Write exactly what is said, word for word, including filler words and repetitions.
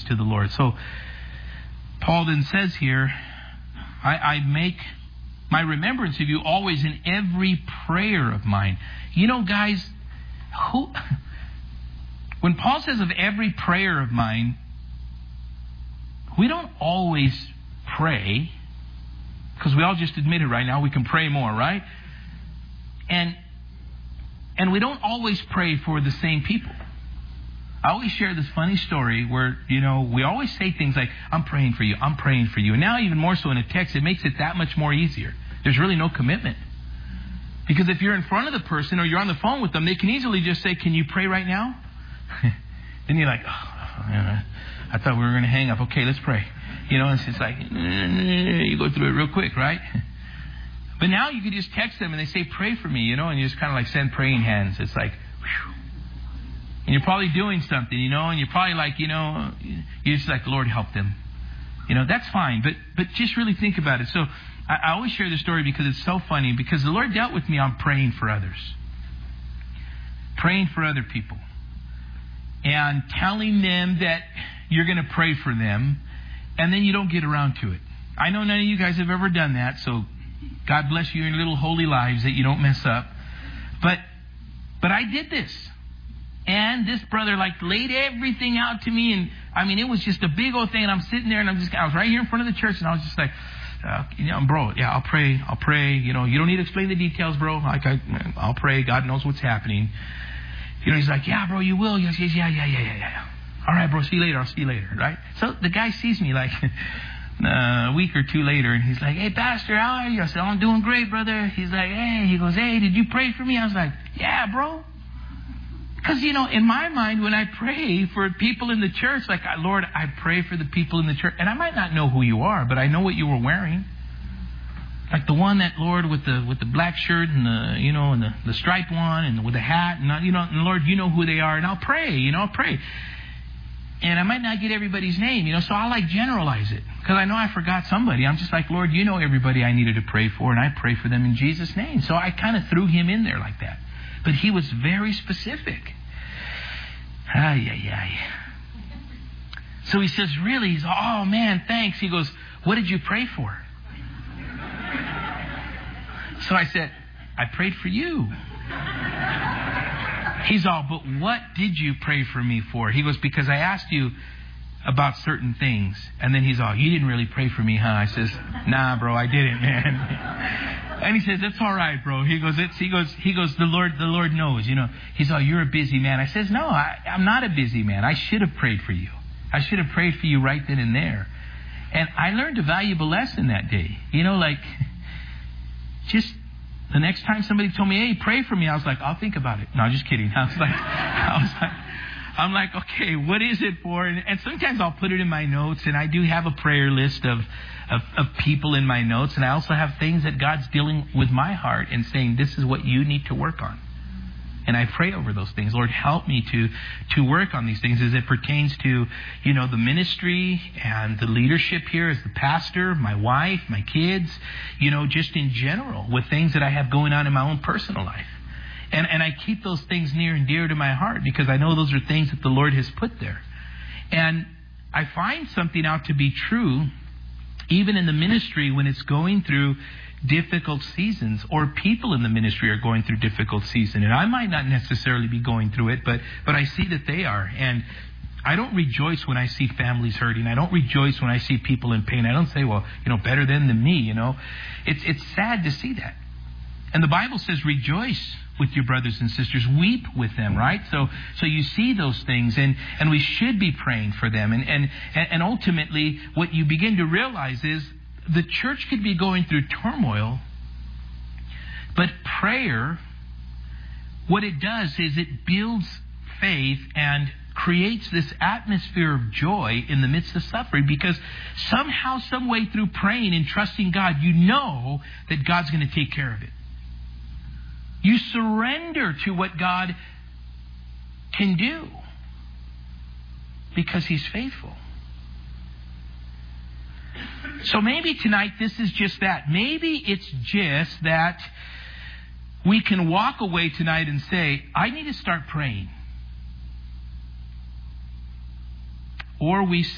to the Lord. So Paul then says here, I, I make my remembrance of you always in every prayer of mine. You know, guys, who, when Paul says of every prayer of mine, we don't always pray, because we all just admitted right now we can pray more, right? And and we don't always pray for the same people. I always share this funny story where, you know, we always say things like, I'm praying for you, I'm praying for you. And now even more so in a text, it makes it that much more easier. There's really no commitment. Because if you're in front of the person or you're on the phone with them, they can easily just say, can you pray right now? Then you're like, oh, man, I thought we were going to hang up. Okay, let's pray. You know, it's just like, you go through it real quick, right? But now you can just text them and they say, pray for me, you know, and you just kind of like send praying hands. It's like, whew. And you're probably doing something, you know, and you're probably like, you know, you're just like, Lord, help them. You know, that's fine. But but just really think about it. So I, I always share this story because it's so funny, because the Lord dealt with me on praying for others. Praying for other people. And telling them that you're going to pray for them, and then you don't get around to it. I know none of you guys have ever done that, so God bless you in your little holy lives that you don't mess up. But but I did this. And this brother like laid everything out to me, and I mean it was just a big old thing. And I'm sitting there, and I'm just I was right here in front of the church, and I was just like, uh, you know, bro, yeah, I'll pray, I'll pray. You know, you don't need to explain the details, bro. Like I, I'll pray. God knows what's happening. You know, he's like, yeah, bro, you will. Yes, yes, yeah, yeah, yeah, yeah, yeah. All right, bro, see you later. I'll see you later, right? So the guy sees me like a week or two later, and he's like, hey, pastor, how are you? I said, oh, I'm doing great, brother. He's like, hey, he goes, hey, did you pray for me? I was like, yeah, bro. Because, you know, in my mind, when I pray for people in the church, like, Lord, I pray for the people in the church. And I might not know who you are, but I know what you were wearing. Like the one that, Lord, with the with the black shirt and the, you know, and the, the striped one and with the hat. And, you know, and Lord, you know who they are. And I'll pray, you know, I'll pray. And I might not get everybody's name, you know, so I'll like generalize it. Because I know I forgot somebody. I'm just like, Lord, you know everybody I needed to pray for, and I pray for them in Jesus' name. So I kind of threw him in there like that. But he was very specific. Ay, ay, ay. So he says, really? He's, oh, man, thanks. He goes, what did you pray for? So I said, I prayed for you. He's all, but what did you pray for me for? He goes, because I asked you about certain things. And then he's all, you didn't really pray for me, huh? I says, nah, bro, I didn't, man. And he says, it's all right, bro. He goes, it's, he goes, he goes, the Lord, the Lord knows, you know. He's all, you're a busy man. I says, no, I, I'm not a busy man. I should have prayed for you. I should have prayed for you right then and there. And I learned a valuable lesson that day. You know, like, just the next time somebody told me, hey, pray for me, I was like, I'll think about it. No, just kidding. I was like, I was like, I'm like, okay, what is it for? And, and sometimes I'll put it in my notes, and I do have a prayer list of, of, of people in my notes, and I also have things that God's dealing with my heart and saying, this is what you need to work on. And I pray over those things. Lord, help me to to work on these things as it pertains to, you know, the ministry and the leadership here as the pastor, my wife, my kids, you know, just in general with things that I have going on in my own personal life. And and I keep those things near and dear to my heart because I know those are things that the Lord has put there. And I find something out to be true even in the ministry when it's going through difficult seasons, or people in the ministry are going through difficult season. And I might not necessarily be going through it, but but I see that they are. And I don't rejoice when I see families hurting. I don't rejoice when I see people in pain. I don't say, well, you know, better them than me, you know. It's it's sad to see that. And the Bible says rejoice with your brothers and sisters. Weep with them, right? So so you see those things, and, and we should be praying for them. And, and, and ultimately, what you begin to realize is the church could be going through turmoil, but prayer, what it does is it builds faith and creates this atmosphere of joy in the midst of suffering, because somehow, some way through praying and trusting God, you know that God's going to take care of it. You surrender to what God can do because He's faithful. So maybe tonight this is just that. Maybe it's just that we can walk away tonight and say, I need to start praying. Or we